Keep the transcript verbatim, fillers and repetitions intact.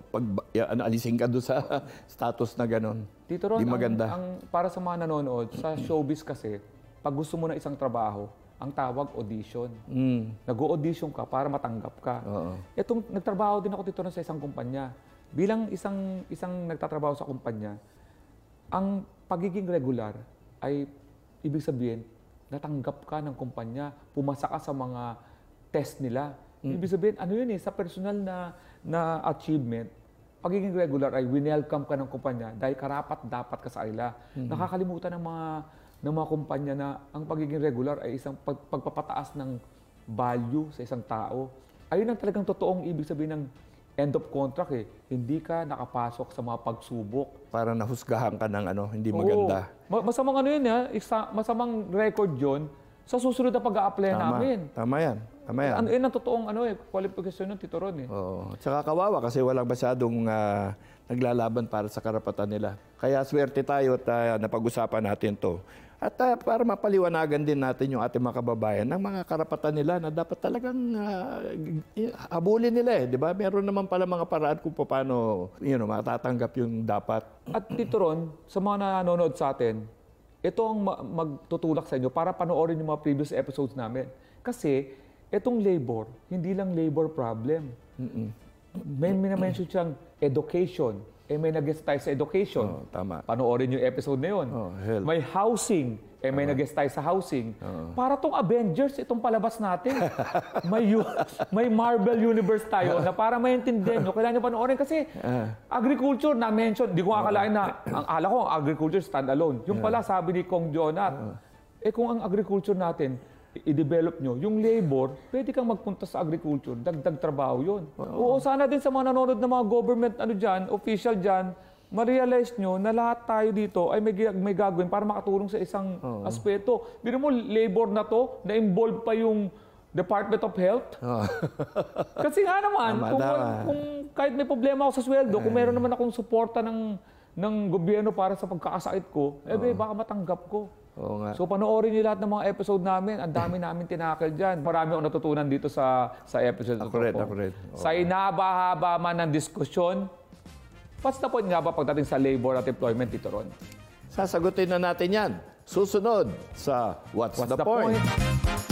pag ya, ano, alisin ka doon sa status na gano'n. Tito Ron, Di maganda. Ang, ang, para sa mga nanonood, sa showbiz kasi, pag gusto mo na isang trabaho, ang tawag audition. Mm. Nag-audition ka para matanggap ka. Oo. Itong nagtrabaho din ako dito sa isang kumpanya. Bilang isang isang nagtatrabaho sa kumpanya, ang pagiging regular ay ibig sabihin natanggap ka ng kumpanya, pumasa ka sa mga test nila. Mm. Ibig sabihin, ano yun eh, sa personal na na achievement, pagiging regular ay winelcome ka ng kumpanya dahil karapat dapat ka sa kanila. Mm. Nakakalimutan ng mga ng mga kumpanya na ang pagiging regular ay isang pag, pagpapataas ng value sa isang tao. Ayun ang talagang totoong ibig sabihin ng end of contract eh. Hindi ka nakapasok sa mga pagsubok. Para nahusgahan ka ng ano, hindi maganda. Oo. Masamang ano yun ha, isa, masamang record yun sa susunod na pag-a-apply Tama. namin. Tama yan. Tama yan. Ano yun ang totoong ano eh, qualification ng Tito Ron eh. Oo. Tsaka kawawa kasi walang masyadong uh, naglalaban para sa karapatan nila. Kaya swerte tayo at uh, napag-usapan natin to. At uh, para mapaliwanagan din natin yung ating mga kababayan ng mga karapatan nila na dapat talagang uh, habulin nila eh. Di ba? Meron naman pala mga paraan kung paano you know, matatanggap yung dapat. At Tito Ron, sa mga nanonood sa atin, ito ang ma- magtutulak sa inyo para panoorin yung mga previous episodes namin. Kasi itong labor, hindi lang labor problem. Mm-mm. May minamention siyang education. Eh may nag-guest tayo sa education. Oh, tama. Panoorin yung episode na yun. Oh, hell. May housing. Eh may uh-huh. nag-guest tayo sa housing. Uh-huh. Para tong Avengers, itong palabas natin. may, u- may Marvel Universe tayo na para maintindihan nyo, kailangan nyo panoorin kasi uh-huh. agriculture na-mention. Di ko akalain na, ang ala ko, ang agriculture stand-alone. Yung pala sabi ni Kong Jonat, uh-huh. eh kung ang agriculture natin, i-develop nyo, yung labor, pwede kang magpunta sa agriculture, dagdag trabaho yun. Oo, sana din sa mga nanonood ng mga government, ano dyan, official dyan, ma-realize nyo na lahat tayo dito ay may, may gagawin para makatulong sa isang Oo. aspeto. Biro mo, labor na to, na-involve pa yung Department of Health. Oh. Kasi nga naman, Tama, kung, tama. kung kahit may problema ako sa sweldo, kung meron naman akong suporta ng, ng gobyerno para sa pagkakasakit ko, eh, oh. baka matanggap ko. Oo nga. So panoorin niyo lahat ng mga episode namin. Ang dami namin tinakil dyan. Marami akong natutunan dito sa sa episode. Ako rin, ako rin. Sa inaba-haba man ng diskusyon, what's the point nga ba pagdating sa labor at employment, Tito Ron? Sasagutin na natin yan. Susunod sa What's, What's the, the Point? point?